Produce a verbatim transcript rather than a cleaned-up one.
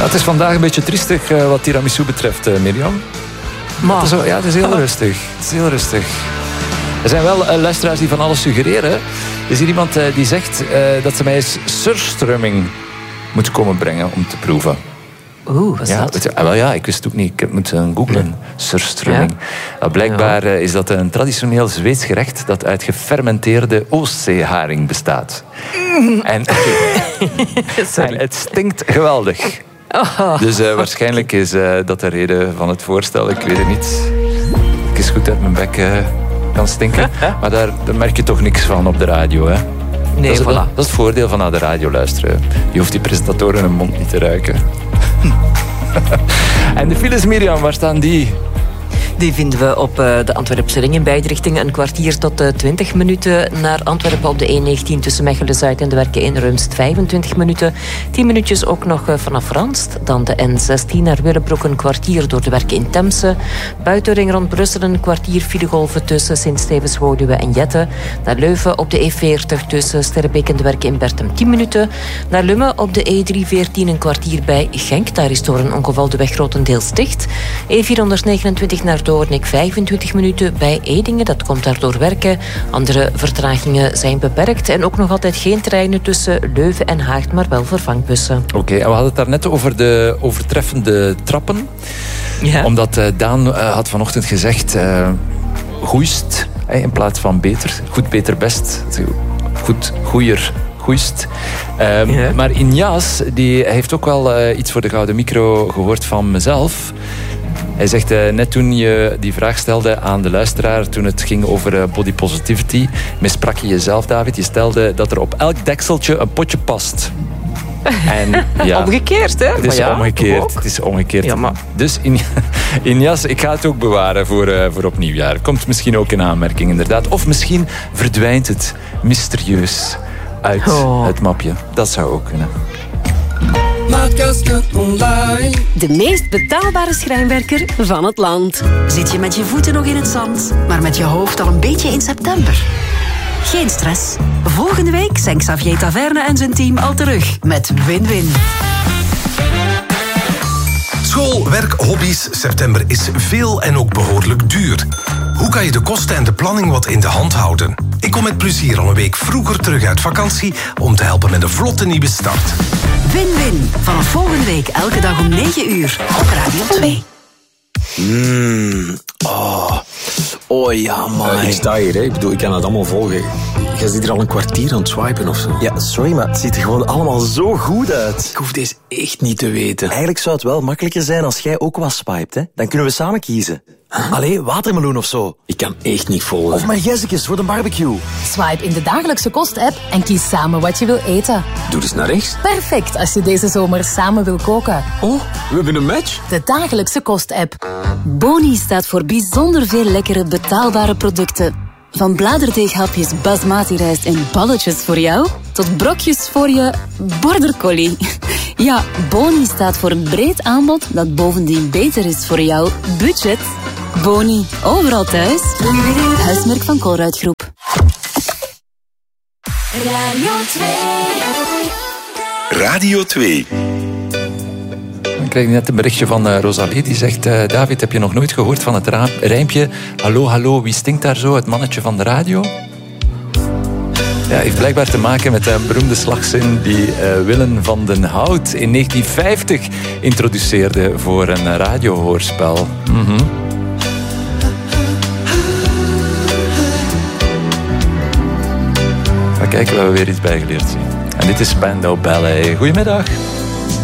Ja, het is vandaag een beetje triestig uh, wat tiramisu betreft, uh, Mirjam. Maar. Het is, ja, het is heel rustig. Het is heel rustig. Er zijn wel uh, luisteraars die van alles suggereren. Er is hier iemand uh, die zegt uh, dat ze mij eens surströmming moet komen brengen om te proeven. Oeh, wat is ja, dat? Het, ah, wel ja, ik wist het ook niet. Ik heb moeten googlen. Surströmming. Ja. Uh, blijkbaar uh, is dat een traditioneel Zweeds gerecht dat uit gefermenteerde Oostzeeharing bestaat. Mm. En, en het stinkt geweldig. Oh. Dus uh, waarschijnlijk is uh, dat de reden van het voorstel. Ik weet het niet. Ik is goed uit mijn bek uh, kan stinken. Maar daar, daar merk je toch niks van op de radio, hè? Nee, dat, is, voilà. dat, dat is het voordeel van naar de radio luisteren. Je hoeft die presentatoren hun mond niet te ruiken. En de files, Mirjam, waar staan die? Die vinden we op uh, de Antwerpse ring in beide richtingen. Een kwartier tot uh, twintig minuten naar Antwerpen op de E negentien tussen Mechelen-Zuid en de Werken in ruimst vijfentwintig minuten. tien minuutjes ook nog uh, vanaf Ranst. Dan de N zestien naar Willebroek een kwartier door de Werken in Temse. Buitenring rond Brussel een kwartier filegolven tussen Sint-Stevens-Woluwe en Jette. Naar Leuven op de E veertig tussen Sterrebeek en de Werken in Bertem tien minuten. Naar Lummen op de E driehonderdveertien een kwartier bij Genk. Daar is door een ongeval de weg grotendeels dicht. E vierhonderdnegenentwintig naar Doornik vijfentwintig minuten bij Edingen. Dat komt daardoor Werken. Andere vertragingen zijn beperkt. En ook nog altijd geen treinen tussen Leuven en Haagt, maar wel vervangbussen. Oké, okay, en we hadden het daarnet over de overtreffende trappen. Ja. Omdat uh, Daan uh, had vanochtend gezegd... Uh, goeist, uh, in plaats van beter. Goed, beter, best. Goed, goeier, goeist. Um, ja. Maar Injas, die heeft ook wel uh, iets voor de gouden micro gehoord van mezelf... Hij zegt, uh, net toen je die vraag stelde aan de luisteraar, toen het ging over uh, body positivity, missprak je jezelf, David. Je stelde dat er op elk dekseltje een potje past. En, ja, omgekeerd, hè? Het is ja, omgekeerd. Het is omgekeerd. Ja, maar... Dus in, Injas, ik ga het ook bewaren voor, uh, voor op nieuwjaar. Komt misschien ook in aanmerking, inderdaad. Of misschien verdwijnt het mysterieus uit oh. het mapje. Dat zou ook kunnen. De meest betaalbare schrijnwerker van het land. Zit je met je voeten nog in het zand, maar met je hoofd al een beetje in september? Geen stress. Volgende week zijn Xavier Taverne en zijn team al terug met Win-Win. School, werk, hobby's. September is veel en ook behoorlijk duur. Hoe kan je de kosten en de planning wat in de hand houden? Ik kom met plezier al een week vroeger terug uit vakantie om te helpen met een vlotte nieuwe start. Win-Win. Vanaf volgende week elke dag om negen uur op Radio twee. Mmm. Oh. Oh ja, man. Uh, ik sta hier, hè. Ik bedoel, ik kan het allemaal volgen. Jij zit hier al een kwartier aan het swipen of zo. Ja, sorry, maar het ziet er gewoon allemaal zo goed uit. Ik hoef deze echt niet te weten. Eigenlijk zou het wel makkelijker zijn als jij ook wat swipet, hè. Dan kunnen we samen kiezen. Huh? Allee, watermeloen of zo. Ik kan echt niet volgen. Of maar Jessicus voor de barbecue. Swipe in de dagelijkse kost-app en kies samen wat je wil eten. Doe eens naar rechts. Perfect als je deze zomer samen wil koken. Oh, we hebben een match. De dagelijkse kost-app. Boni staat voor bijzonder veel lekkere betaalbare producten. Van bladerdeeghapjes basmati rijst en balletjes voor jou, tot brokjes voor je border collie. Ja, Boni staat voor een breed aanbod dat bovendien beter is voor jouw budget. Boni, overal thuis. Huismerk van Colruyt Groep. Radio twee. Radio twee. Ik kreeg net een berichtje van uh, Rosalie. Die zegt, uh, David, heb je nog nooit gehoord van het raam, rijmpje... Hallo, hallo, wie stinkt daar zo? Het mannetje van de radio? Ja, heeft blijkbaar te maken met een beroemde slagzin... die uh, Willem van den Hout in negentien vijftig introduceerde voor een radiohoorspel. Mm-hmm. Maar kijken, we hebben weer iets bijgeleerd zien. En dit is Spandau Ballet. Goedemiddag.